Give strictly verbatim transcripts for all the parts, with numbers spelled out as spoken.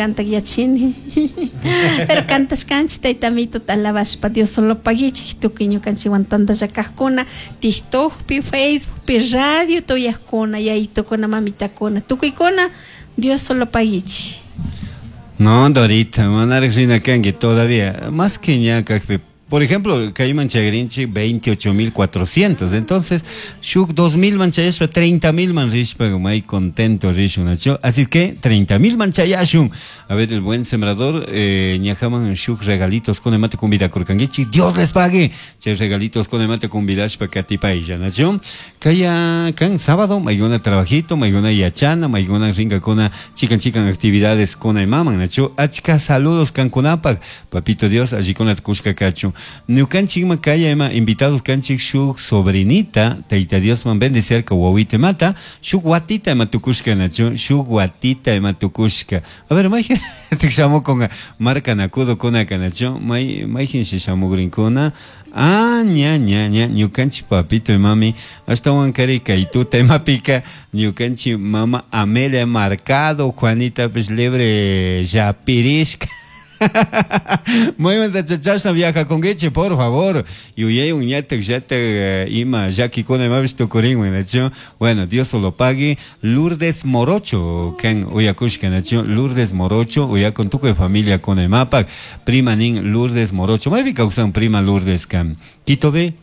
canta yachini. Pero cantas canchi taitamito talabas pa Dios solo paguichi tu quiño canchi guantanda ya cascona TikTok pi Facebook pi radio to yascona y ahí tocona mamita cona tu icona Dios solo paguichi. No, Dorita, manarexina kangi todavía más que ñaca. Por ejemplo, Caí Manchagrinchi veintiocho mil cuatrocientos. Entonces, Shuk dos mil manchayashpa, treinta mil manrishpa, como ahí contento rishun. Así que treinta mil manchayashun. A ver, el buen sembrador, eh, ñajaman Shuk regalitos con emate con vida kurkangichi. Dios les pague. Che regalitos con emate con vidashpa katipailla, ¿no? Kaya kan sábado, maigona trabajito, maigona yachana, maigona ringa con chican chican actividades con maman, ¿no? Achka saludos cancunapak. Papito Dios, allí con la tkushka cacho. Nucanchik Macaya ema invitados canchik shuk sobrinita, taita Dios man bendecir que wawite mata, shuk watita ema tukushka nacho, shuk watita ema tukushka. A ver, mai te llamo con marca nakudo con acanacho, mai mai se llamo grincona. Ah, ña, ña, ña, ñucanchi papito y mami, hasta Huancarica y tú tema pica, ñucanchi mama Amelia marcado, Juanita pues libre ya pirishka. Muy bien, chachasna viaja con Geche, por favor. Y hoy un ñate que ya te ima, ya que con el visto corín, bueno, Dios solo pague. Lourdes Morocho, can Oyakushka, Lourdes Morocho, oya con tu familia con el mapa, prima nin Lourdes Morocho, me vi causan prima Lourdes can. Quito B.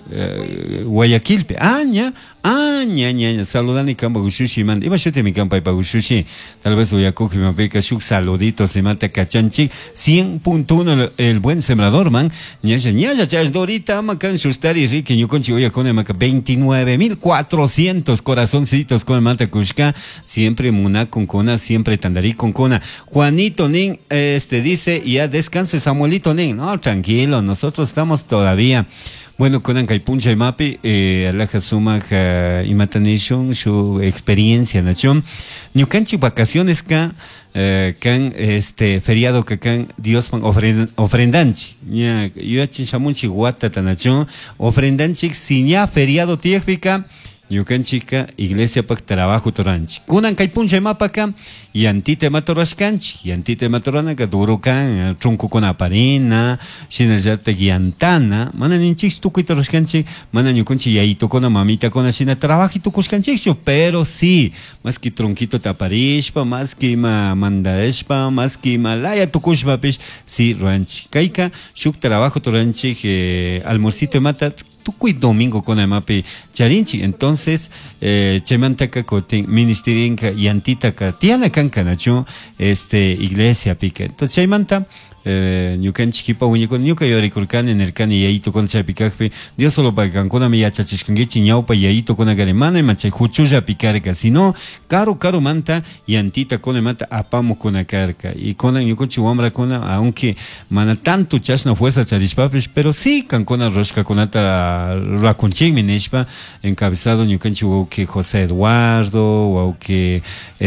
Uh, Guayaquil, aña, aña, aña, saludan y campo gushushi man, iba yo te mi campo y pa gushushi, tal vez voy a coger mi peca shuk saluditos se mata cachanchi, cien punto uno el, el buen sembrador man, ñaya, ñaya, chas dorita, macan shustari rique, yo conchi voy a con el maca veintinueve mil cuatrocientos corazoncitos con el mata kushka, siempre muna con cona, siempre tandarí con cona. Juanito Nin, este dice, ya descanse Samuelito Nin, no, tranquilo, nosotros estamos todavía. Bueno, con Ancaipuncha y Mapi, eh, Alaja Suma y Matanation, su experiencia, ¿no? Ñucanchi vacaciones ka, eh, can, este, feriado que can, Dios man ofrend, ofrendanchi. Ya, yo achin shamunchi guata tanacho, ofrendanchi, sin ya feriado tiéfica, Ñucanchica, iglesia pak trabajo toranchi. Kunan Caipuncha y Mapaca, y antite matorascanchi, y antite matoranaca, durucan, trunco con aparina, shinajate guiantana, mana ninchis tu cuitorascanchi, mana ñucunchi yaito con mamita con asina trabajito cuscanchicho, pero sí, más que tronquito taparishpa, más que ma mandaeshpa, más que malaya tucushpa, pish, sí, ranchi. Caica, shuk trabajo toranchi, eh, almorcito mata, tucuy domingo con el mapi charinchi. Entonces, eh, chemantaca cotin, ministerinca y antitaca, tiana cancanacho, este, iglesia pica. Entonces, chaymanta, eh, ñucan chiquipa uñico, ñuca yori kurkan en el can y yaito con chapicacpe, Dios solo para cancona mi yachachishkangichi ñaupa yaito con agalemana y machay juchuya picarca, sino, caro, caro manta y antita con el mata apamo con la carca. Y con la ñuco chihuambra con aunque mana tanto chasna fuerza charishpapis, pero sí cancona rosca con ata raconching mineshpa, encabezado ñucan chihuahua que José Eduardo, o que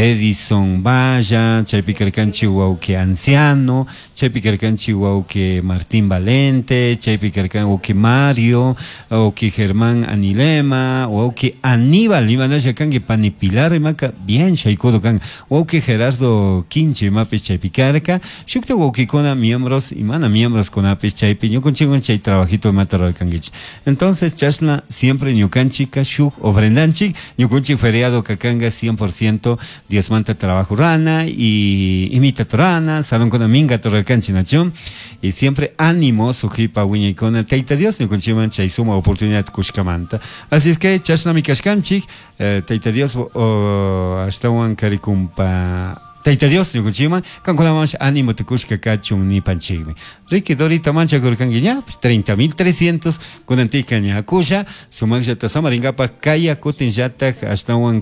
Edison Vaya, chaypicarcan chihuahua que anciano, chaypicarcan Chihuahua que Martín Valente, chaypicarcan o que Mario, o que Germán Anilema, o que Aníbal, iban a yacan que Panipilar y maca, bien chaycodo can, o que Gerardo Quinche, mapes chaypicarca, shukta o que con miembros, y mana miembros con apes chaypi, yo con chingon chay trabajito matar canguich. Entonces, chasna siempre ñucanchica, shuk, ofrendanchik, ñucanchi feriado cacanga cien por ciento, diezmanta trabajo rana, y imita torana, salón con aminga torralcanchi, y siempre ánimo sujipa wiña y con teita Dios ni con chimancha y suma oportunidad kushkamanta. Así es que chasna mi kashkanchik, eh, teita Dios o hasta un caricumpa. Teita Dios ni con chima, con la mancha ánimo te kushka kachun ni panchigme. Ricky Dorita mancha kurkangiña, pues treinta mil trescientos con anticaña acuya, sumancia tasamaringapa kaya kutinjata hasta un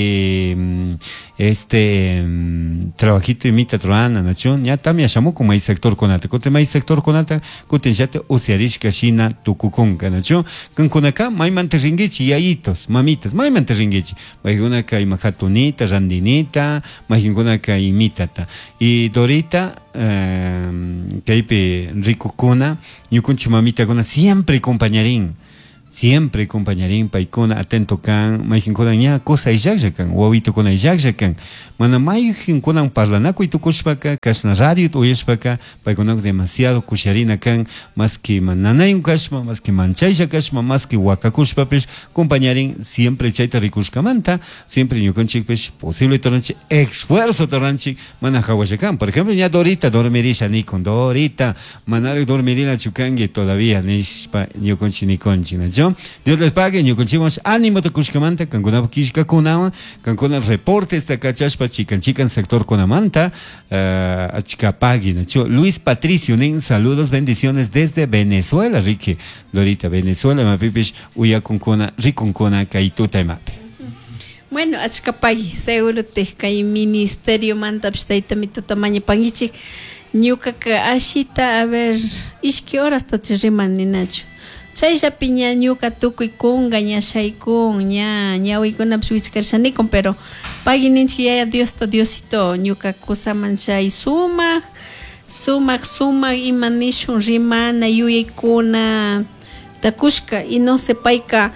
cari este trabajito imita troana nación ya también llamó como hay sector conata cote mai sector conata kutinjata usiarishka shina tukukunka nación con conacá mai manterringichi yayitos mamitas mai manterringichi mai ka imajatunita randinita mai ka imitata y Dorita eh, que rico cuna, yo con chimamita con siempre compañerín. siempre compañerín paikuna atento kan mayjin kuna ña cosa illaklla kan wawito kuna illaklla kan mana mayjin kunan parlanakuy tukushpaka kashna radio uyashpaka paykunaku demasiado kusharina kan más que mananayun kashma más que manchaylla kashma más que wakakushpapish compañerín siempre chayta rikushkamanta siempre ñukanchikpish posible tornanchik esfuerzo tornanchik mana hawasha kan por ejemplo ña Dorita dormirisha nikon Dorita manari dormirina chukangi todavía nishpa ñukanchik nikonchik nacho Dios les pague, ñukunchimos ánimo de Kushkamanta, Cancuna Kishka Kunawa, Cancuna reportes de Cachaspa, Chican Chican sector Kunamanta, uh, Achikapagi, Nacho. Luis Patricio Nin, saludos, bendiciones desde Venezuela, Ricky, Dorita, Venezuela, Mapipish, Uyakunkuna, Rikunkuna, Kaituta Mape. Bueno, Achikapagi, seguro te hay ministerio manda, Pstaita, mito tamaño pangichi, Ñuka Ashita, a ver, ¿y horas te riman ni Nacho? Chayja piña ñuka tukuy kunga ña shaykun ña ñawiykunapish wichkarishanikun pero pagininchik yaya Diosta Diosito ñuka kusaman chay sumak sumak sumak ima nishun rimana yuyaykuna takushka y no se payka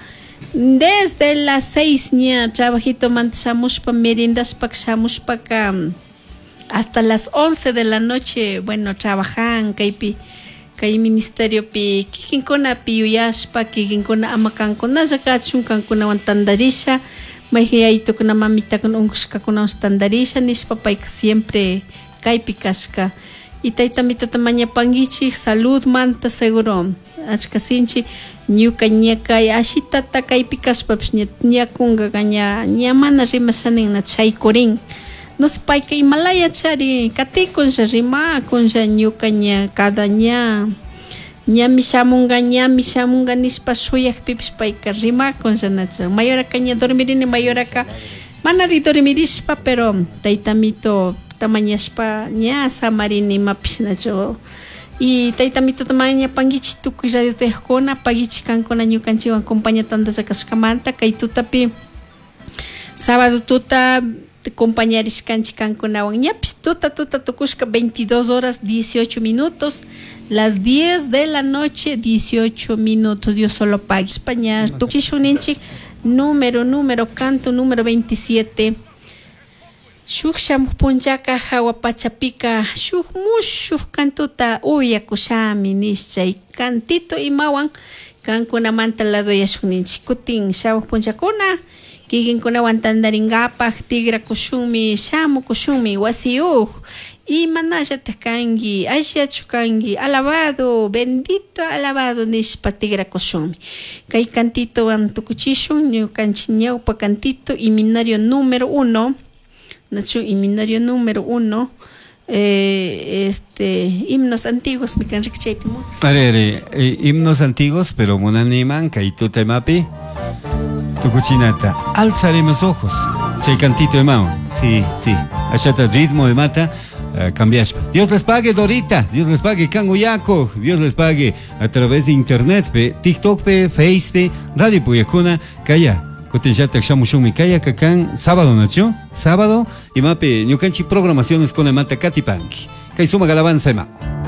desde las seis ña trabajito manta shamushpa merindashpak shamushpaka hasta las once de la noche bueno trabajan kaypi kay ministerio pi kikinkuna piyuyashpa kikinkuna amakankuna zakachun kankuna wantandarisha mayhiyaytukuna mamitakuna unkushkakuna tandarisha nishpa payka siempre kaypi kashka y taytamitata mañapangichik salud manta seguro achka sinchi ñuka ña kay ashitata kaypi kashpapish ñakunga ña ña mana rimashaninna chaykurin nos payka Himalaya chari katikunlla rimakunlla ñuka ña cada ña ñami shamunga ñami shamunga nishpa shuyakpipish payka rimakunlla nacha mayoraka ña dormirini mayoraka manari dormirishpa pero taytamito tamañashpa ña samarini mapish nacho y taytamito tamaña pangichik tukuy radio tejkuna pagichik kankuna ñukanchikwan compañía tandalla kashkamanta kay tutapi sábado tuta compañeros canchicancunawan ñapis tuta tuta tukushka veintidós horas dieciocho minutos las diez de la noche dieciocho minutos Dios solo pague España tuchishuninchik número número canto número veintisiete shuk shamuq punchaka hawa pachapika shuk mushuk cantuta uyakushami nischay cantito imawan kankunamanta lado yashuninchik kutin shamuq punchakuna kikinkuna wantandaringapak tigra kushumi shamu kushumi wasiuj y manallata kangi ashiachu kangi alabado bendito alabado nishpa tigra kushumi kay cantito wan tukuchishun ñukanchik ñawpa cantito himnario número uno nachu himnario número uno eh, este himnos antiguos mi kan rikchaypi música a ver eh, himnos antiguos pero monaniman kay tutemapi Tukuchinata, alzaremos ojos. Che cantito de Mao. Sí, sí. Achata ritmo de mata. Uh, cambias. Dios les pague, Dorita. Dios les pague, Kanguyaco. Dios les pague a través de internet, pe, TikTok, pe, Facebook, Radio Puyacuna. Kaya. Cotinchata Shamushumi Kaya Kakan. Sábado, Nacho. Sábado. Y mape, Ñukanchi programaciones con el mata Katipanki. Kay suma galabanza, Mao.